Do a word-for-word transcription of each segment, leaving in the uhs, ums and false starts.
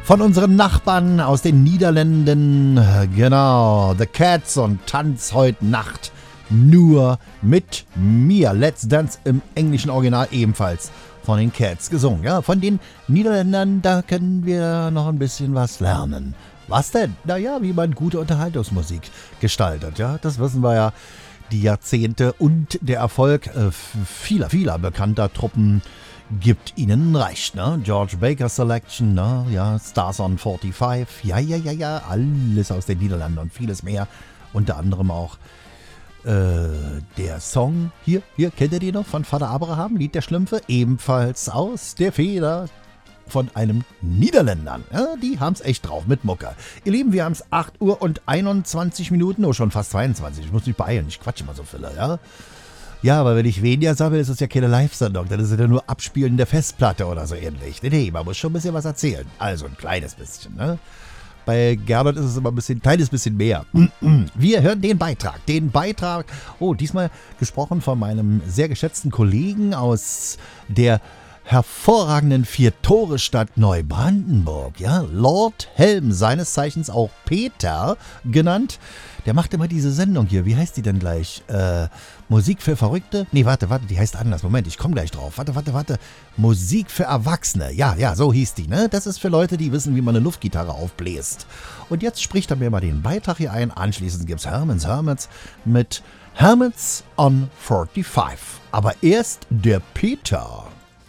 Von unseren Nachbarn aus den Niederlanden, genau, The Cats und Tanz heute Nacht nur mit mir. Let's Dance im englischen Original ebenfalls von den Cats gesungen. Ja, von den Niederländern, da können wir noch ein bisschen was lernen. Was denn? Naja, wie man gute Unterhaltungsmusik gestaltet. Ja, das wissen wir ja, die Jahrzehnte und der Erfolg äh, vieler, vieler bekannter Truppen gibt ihnen recht, ne? George Baker Selection, ne? Ja, Stars on fünfundvierzig, ja, ja, ja, ja, alles aus den Niederlanden und vieles mehr. Unter anderem auch äh, der Song, hier, hier, kennt ihr den noch? Von Vater Abraham, Lied der Schlümpfe, ebenfalls aus der Feder von einem Niederländer. Ja, die haben's echt drauf mit Mucke. Ihr Lieben, wir haben's acht Uhr und einundzwanzig Minuten, oh, schon fast zweiundzwanzig, ich muss mich beeilen, ich quatsche immer so viel, ja? Ja, aber wenn ich weniger sammle, ist es ja keine Live-Sendung, dann ist es ja nur Abspielen der Festplatte oder so ähnlich. Nee, nee, man muss schon ein bisschen was erzählen. Also ein kleines bisschen, ne? Bei Gernot ist es immer ein bisschen, ein kleines bisschen mehr. Wir hören den Beitrag. Den Beitrag, oh, diesmal gesprochen von meinem sehr geschätzten Kollegen aus der hervorragenden Vier-Tore-Stadt Neubrandenburg, ja, Lord Helm, seines Zeichens auch Peter genannt. Der macht immer diese Sendung hier, wie heißt die denn gleich? Äh, Musik für Verrückte? Nee, warte, warte, die heißt anders, Moment, ich komme gleich drauf. Warte, warte, warte, Musik für Erwachsene, ja, ja, so hieß die, ne? Das ist für Leute, die wissen, wie man eine Luftgitarre aufbläst. Und jetzt spricht er mir mal den Beitrag hier ein, anschließend gibt's Hermans Hermits mit Hermits on fünfundvierzig. Aber erst der Peter.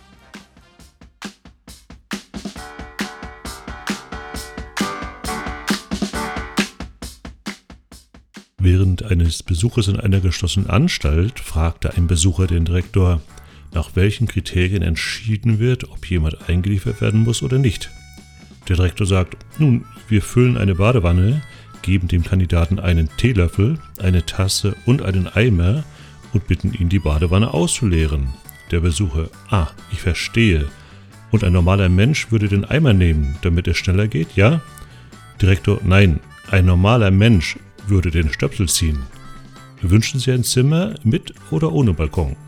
Während eines Besuches in einer geschlossenen Anstalt fragte ein Besucher den Direktor, nach welchen Kriterien entschieden wird, ob jemand eingeliefert werden muss oder nicht. Der Direktor sagt, nun, wir füllen eine Badewanne, geben dem Kandidaten einen Teelöffel, eine Tasse und einen Eimer und bitten ihn, die Badewanne auszuleeren. Der Besucher, ah, ich verstehe. Und ein normaler Mensch würde den Eimer nehmen, damit es schneller geht, ja? Direktor, nein, ein normaler Mensch würde den Stöpsel ziehen. Wünschen Sie ein Zimmer mit oder ohne Balkon?